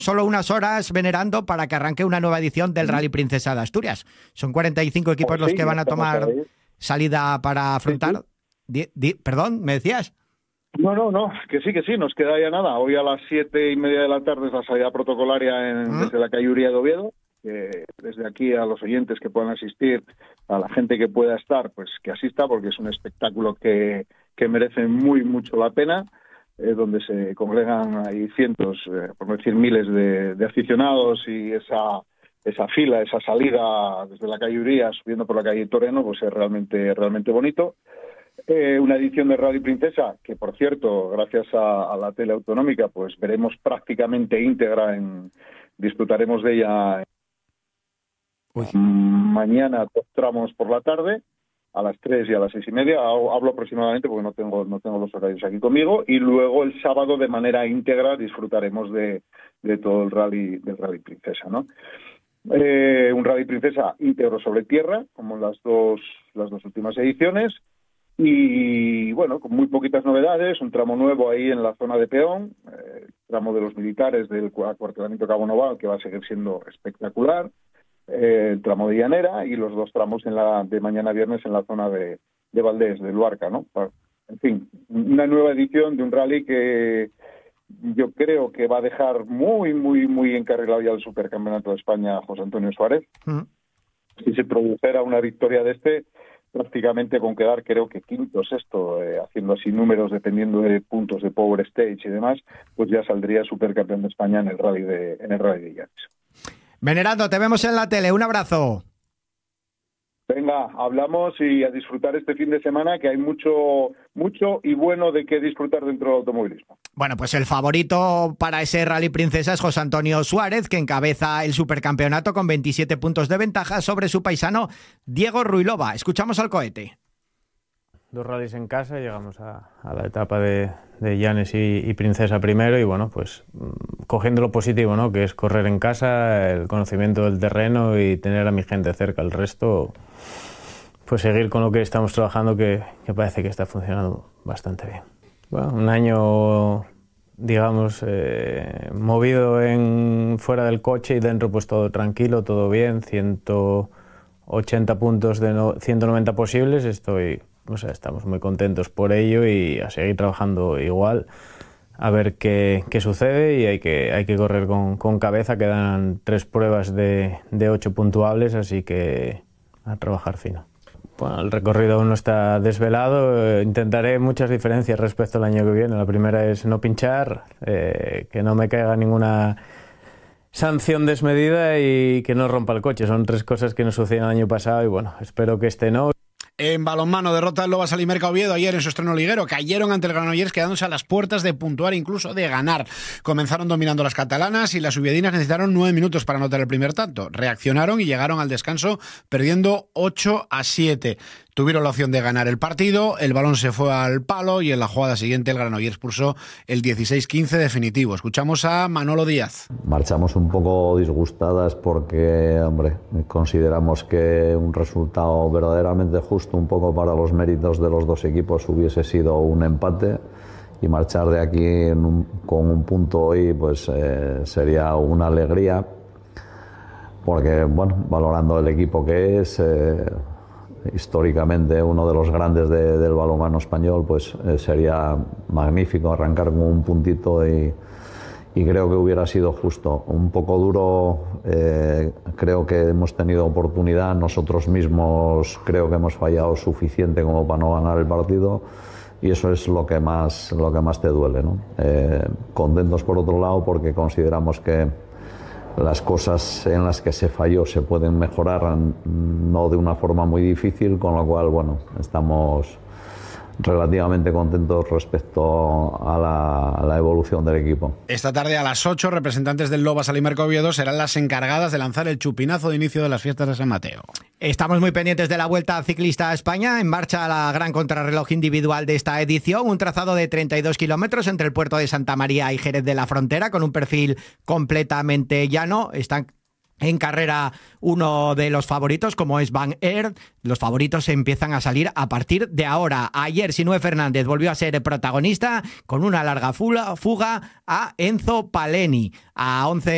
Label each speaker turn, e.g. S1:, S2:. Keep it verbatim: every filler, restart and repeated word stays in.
S1: solo unas horas, Venerando, para que arranque una nueva edición del Rally Princesa de Asturias. Son cuarenta y cinco equipos
S2: Pues
S1: los
S2: sí,
S1: que van a tomar salida para afrontar.
S2: Sí, sí.
S1: Di, di, perdón, ¿me decías?
S2: No, no, no, que sí, que sí, nos queda ya nada. Hoy a las siete y media de la tarde es la salida protocolaria en,
S1: ¿Ah?
S2: desde la calle Uría de Oviedo. Que desde aquí a los oyentes que puedan asistir, a la gente que pueda estar, pues que asista, porque es un espectáculo que, que merece muy mucho la pena, eh, donde se congregan ahí cientos, eh, por no decir miles de, de aficionados, y esa esa fila, esa salida desde la calle Uría subiendo por la calle Toreno, pues es realmente realmente bonito. Eh, una edición de Rally Princesa que, por cierto, gracias a, a la tele autonómica, pues veremos prácticamente íntegra, en, disfrutaremos de ella.
S1: Uy.
S2: Mañana dos tramos por la tarde, a las tres y a las seis y media. Hablo aproximadamente porque no tengo no tengo los horarios aquí conmigo. Y luego el sábado de manera íntegra disfrutaremos de, de todo el rally del Rally Princesa, ¿no? Eh, un Rally Princesa íntegro sobre tierra, como las dos las dos últimas ediciones. Y bueno, con muy poquitas novedades, un tramo nuevo ahí en la zona de peón, eh, tramo de los militares del acuartelamiento Cabo Noval, que va a seguir siendo espectacular, eh, el tramo de Llanera y los dos tramos en la de mañana viernes en la zona de, de Valdés, de Luarca, ¿no? En fin, una nueva edición de un rally que yo creo que va a dejar muy, muy, muy encarrilado ya el Supercampeonato de España a José Antonio Suárez. Uh-huh. Si se produjera una victoria de este, prácticamente con quedar creo que quinto, sexto, eh, haciendo así números dependiendo de puntos de Power Stage y demás, pues ya saldría supercampeón de España en el rally de en el rally de Llanes.
S1: Venerando, te vemos en la tele, un abrazo.
S2: Venga, hablamos y a disfrutar este fin de semana, que hay mucho mucho y bueno de qué disfrutar dentro del automovilismo.
S1: Bueno, pues el favorito para ese Rally Princesa es José Antonio Suárez, que encabeza el supercampeonato con veintisiete puntos de ventaja sobre su paisano Diego Ruilova. Escuchamos al cohete.
S3: Dos rallies en casa, llegamos a, a la etapa de, de Llanes y, y Princesa primero, y bueno, pues cogiendo lo positivo, ¿no? Que es correr en casa, el conocimiento del terreno y tener a mi gente cerca. El resto, pues seguir con lo que estamos trabajando, que, que parece que está funcionando bastante bien. Bueno, un año, digamos, eh, movido en, fuera del coche, y dentro pues todo tranquilo, todo bien, ciento ochenta puntos de no, ciento noventa posibles. Estoy, o sea, estamos muy contentos por ello y a seguir trabajando igual, a ver qué, qué sucede, y hay que, hay que correr con, con cabeza. Quedan tres pruebas de, de ocho puntuables, así que a trabajar fino. Bueno, el recorrido aún no está desvelado. Intentaré muchas diferencias respecto al año que viene. La primera es no pinchar, eh, que no me caiga ninguna sanción desmedida y que no rompa el coche. Son tres cosas que nos sucedieron el año pasado y bueno, espero que este no.
S4: En balonmano, derrota el Lobas Alimerca Oviedo ayer en su estreno liguero. Cayeron ante el Granollers, quedándose a las puertas de puntuar, incluso de ganar. Comenzaron dominando las catalanas y las ubiedinas necesitaron nueve minutos para anotar el primer tanto. Reaccionaron y llegaron al descanso perdiendo ocho a siete. Tuvieron la opción de ganar el partido, el balón se fue al palo y en la jugada siguiente el Granollers puso el dieciséis quince definitivo. Escuchamos a Manolo Díaz.
S5: Marchamos un poco disgustadas porque, hombre, consideramos que un resultado verdaderamente justo, un poco para los méritos de los dos equipos, hubiese sido un empate, y marchar de aquí en un, con un punto hoy pues eh, sería una alegría, porque, bueno, valorando el equipo que es, eh, históricamente uno de los grandes de, del balonmano español, pues eh, sería magnífico arrancar con un puntito, y, y creo que hubiera sido justo. Un poco duro, eh, creo que hemos tenido oportunidad, nosotros mismos creo que hemos fallado suficiente como para no ganar el partido, y eso es lo que más, lo que más te duele, ¿no? Eh, contentos por otro lado porque consideramos que las cosas en las que se falló se pueden mejorar, no de una forma muy difícil, con lo cual, bueno, estamos relativamente contentos respecto a la, a la evolución del equipo.
S4: Esta tarde a las ocho, representantes del Lobas Alimerca Oviedo serán las encargadas de lanzar el chupinazo de inicio de las fiestas de San Mateo.
S1: Estamos muy pendientes de la Vuelta Ciclista a España. En marcha la gran contrarreloj individual de esta edición, un trazado de treinta y dos kilómetros entre el puerto de Santa María y Jerez de la Frontera, con un perfil completamente llano. Están en carrera uno de los favoritos, como es Van Aert. Los favoritos empiezan a salir a partir de ahora. Ayer Sinue Fernández volvió a ser protagonista con una larga fuga a Enzo Paleni. A once